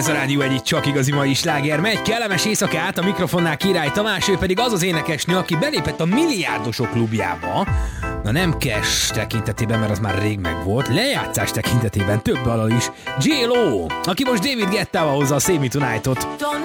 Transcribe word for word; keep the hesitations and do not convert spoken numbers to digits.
Ez a Rádió egy csak igazi mai sláger. Megy kellemes éjszakát, a mikrofonnál Király Tamás, ő pedig az az énekesnő, aki belépett a milliárdosok klubjába. Na nem cash tekintetében, mert az már rég megvolt, lejátszás tekintetében több alal is. J-Lo, aki most David Guettával hozza a Save Me Tonight-ot.